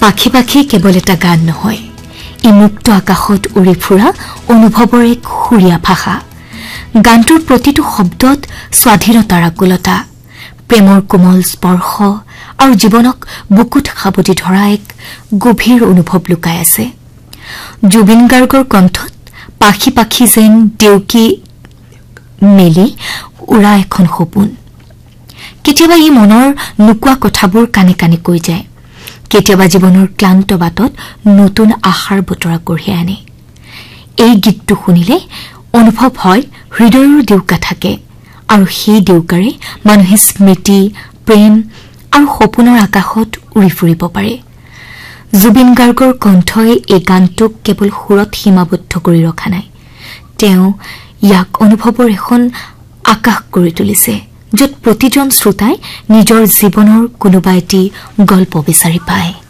পাখি পাখি কেৱল এটা গান নহয়, ই মুক্ত আকাশত উৰি ফুৰা অনুভৱৰ এক সুৰীয়া ভাষা। গানটোৰ প্ৰতিটো শব্দত স্বাধীনতাৰ আকুলতা, প্ৰেমৰ কোমল স্পৰ্শ আৰু জীৱনক বুকুত সাবটি ধৰা এক গভীৰ অনুভৱ লুকাই আছে। জুবিন গাৰ্গৰ কণ্ঠত পাখি পাখি যেন দেউকী মেলি উৰা এখন সপোন। কেতিয়াবা ই মনৰ নোকোৱা কথাবোৰ কানে কানে কৈ যায়, কেতিয়াবা জীৱনৰ ক্লান্ত বাটত নতুন আশাৰ বতৰা কঢ়িয়াই আনে। এই গীতটো শুনিলে অনুভৱ হয় হৃদয়ৰো ডেউকা থাকে, আৰু সেই ডেউকাৰে মানুহে স্মৃতি, প্ৰেম আৰু সপোনৰ আকাশত উৰি ফুৰিব পাৰে। জুবিন গাৰ্গৰ কণ্ঠই এই গানটোক কেৱল সুৰত সীমাবদ্ধ কৰি ৰখা নাই, তেওঁ ইয়াক অনুভৱৰ এখন আকাশ কৰি তুলিছে, য'ত প্ৰতিজন শ্ৰোতাই নিজৰ জীৱনৰ কোনোবা এটি গল্প বিচাৰি পায়।